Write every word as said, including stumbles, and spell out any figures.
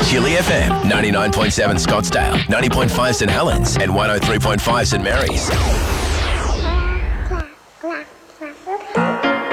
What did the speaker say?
Chili F M, ninety-nine point seven Scottsdale, ninety point five St Helens, and one oh three point five St Mary's.